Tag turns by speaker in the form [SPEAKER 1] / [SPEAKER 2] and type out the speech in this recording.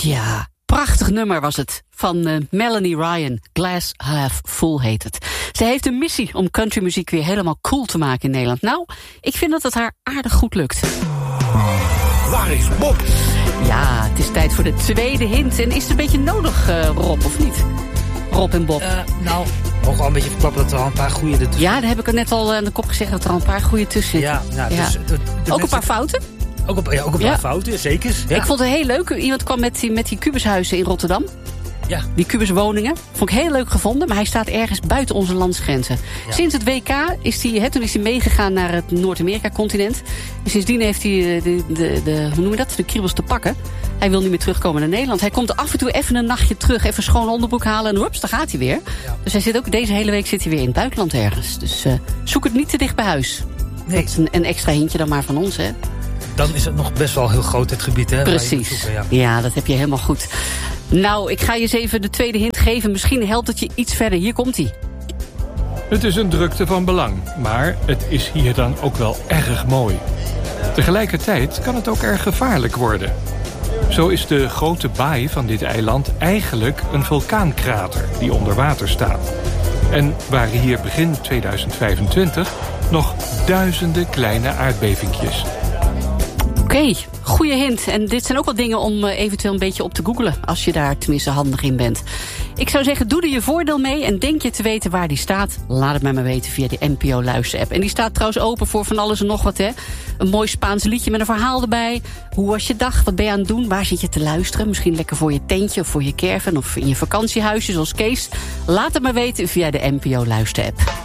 [SPEAKER 1] Ja, prachtig nummer was het. Van Melanie Ryan. Glass Half Full heet het. Zij heeft een missie om countrymuziek weer helemaal cool te maken in Nederland. Nou, ik vind dat het haar aardig goed lukt.
[SPEAKER 2] Waar is Bob?
[SPEAKER 1] Ja, het is tijd voor de tweede hint. En is het een beetje nodig, Rob, of niet? Rob en Bob.
[SPEAKER 3] Nou, mogen wel een beetje verklappen dat er al een paar goede ertussen.
[SPEAKER 1] Ja, daar heb ik er net al aan de kop gezegd dat er al een paar goede tussen zitten.
[SPEAKER 3] Ja, nou,
[SPEAKER 1] ja.
[SPEAKER 3] Dus,
[SPEAKER 1] ook een paar fouten.
[SPEAKER 3] Ook een paar fouten, zeker. Ja.
[SPEAKER 1] Ik vond het heel leuk. Iemand kwam met die kubushuizen in Rotterdam.
[SPEAKER 3] Ja.
[SPEAKER 1] Die kubuswoningen. Vond ik heel leuk gevonden, maar hij staat ergens buiten onze landsgrenzen. Ja. Sinds het WK is hij meegegaan naar het Noord-Amerika-continent. En sindsdien heeft hij hoe noem je dat? De kriebels te pakken. Hij wil niet meer terugkomen naar Nederland. Hij komt af en toe even een nachtje terug, even schoon onderbroek halen en hups, daar gaat hij weer. Ja. Dus hij zit ook deze hele week weer in het buitenland ergens. Dus zoek het niet te dicht bij huis. Nee. Dat is een extra hintje dan maar van ons, hè?
[SPEAKER 3] Dan is het nog best wel heel groot, het gebied, hè?
[SPEAKER 1] Precies.
[SPEAKER 3] Zoeken,
[SPEAKER 1] ja, dat heb je helemaal goed. Nou, ik ga je eens even de tweede hint geven. Misschien helpt het je iets verder. Hier komt-ie.
[SPEAKER 4] Het is een drukte van belang, maar het is hier dan ook wel erg mooi. Tegelijkertijd kan het ook erg gevaarlijk worden. Zo is de grote baai van dit eiland eigenlijk een vulkaankrater die onder water staat. En waren hier begin 2025 nog duizenden kleine aardbevingjes.
[SPEAKER 1] Oké, goede hint. En dit zijn ook wel dingen om eventueel een beetje op te googlen, als je daar tenminste handig in bent. Ik zou zeggen, doe er je voordeel mee en denk je te weten waar die staat? Laat het mij maar weten via de NPO Luister-app. En die staat trouwens open voor van alles en nog wat, hè. Een mooi Spaans liedje met een verhaal erbij. Hoe was je dag? Wat ben je aan het doen? Waar zit je te luisteren? Misschien lekker voor je tentje of voor je caravan of in je vakantiehuisje zoals Kees. Laat het maar weten via de NPO Luister-app.